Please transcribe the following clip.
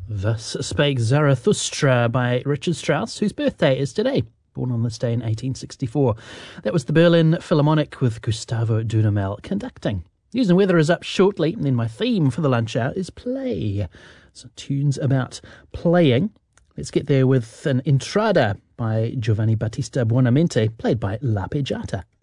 Thus Spake Zarathustra by Richard Strauss, whose birthday is today, born on this day in 1864. That was the Berlin Philharmonic with Gustavo Dudamel conducting. News and weather is up shortly, and then my theme for the lunch hour is play. So tunes about playing. Let's get there with an Entrada by Giovanni Battista Buonamente, played by La Peggiata.